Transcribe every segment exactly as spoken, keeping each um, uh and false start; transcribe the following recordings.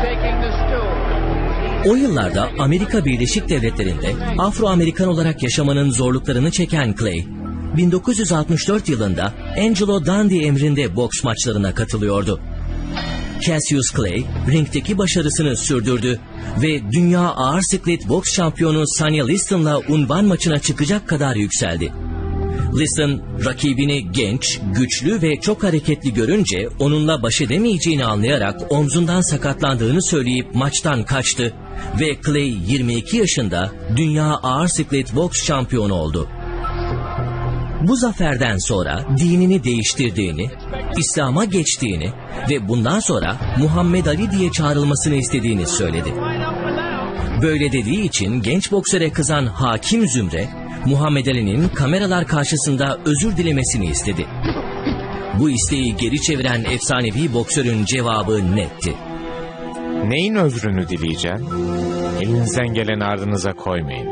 O yıllarda Amerika Birleşik Devletleri'nde Afro-Amerikan olarak yaşamanın zorluklarını çeken Clay, bin dokuz yüz altmış dört yılında Angelo Dundee emrinde boks maçlarına katılıyordu. Cassius Clay, ringdeki başarısını sürdürdü ve dünya ağır siklet boks şampiyonu Sonny Liston'la unvan maçına çıkacak kadar yükseldi. Liston, rakibini genç, güçlü ve çok hareketli görünce onunla baş edemeyeceğini anlayarak omzundan sakatlandığını söyleyip maçtan kaçtı ve Clay yirmi iki yaşında dünya ağır siklet boks şampiyonu oldu. Bu zaferden sonra dinini değiştirdiğini, İslam'a geçtiğini ve bundan sonra Muhammed Ali diye çağrılmasını istediğini söyledi. Böyle dediği için genç boksöre kızan hakim Zümre, Muhammed Ali'nin kameralar karşısında özür dilemesini istedi. Bu isteği geri çeviren efsanevi boksörün cevabı netti. Neyin özrünü dileyeceğim? Elinizden geleni ardınıza koymayın.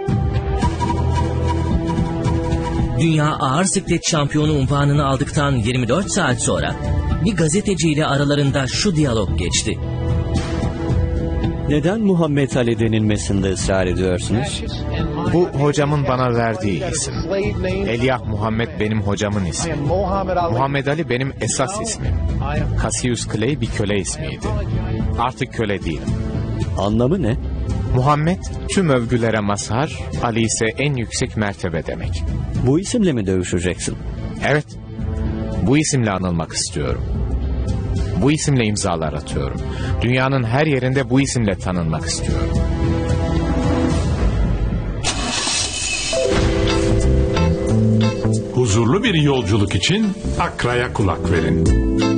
Dünya ağır siklet şampiyonu unvanını aldıktan yirmi dört saat sonra bir gazeteciyle aralarında şu diyalog geçti. Neden Muhammed Ali denilmesinde ısrar ediyorsunuz? Bu hocamın bana verdiği isim. Elyah Muhammed benim hocamın ismi. Muhammed Ali benim esas ismim. Cassius Clay bir köle ismiydi. Artık köle değilim. Anlamı ne? Muhammed tüm övgülere mazhar, Ali ise en yüksek mertebe demek. Bu isimle mi dövüşeceksin? Evet. Bu isimle anılmak istiyorum. Bu isimle imzalar atıyorum. Dünyanın her yerinde bu isimle tanınmak istiyorum. Huzurlu bir yolculuk için Akra'ya kulak verin.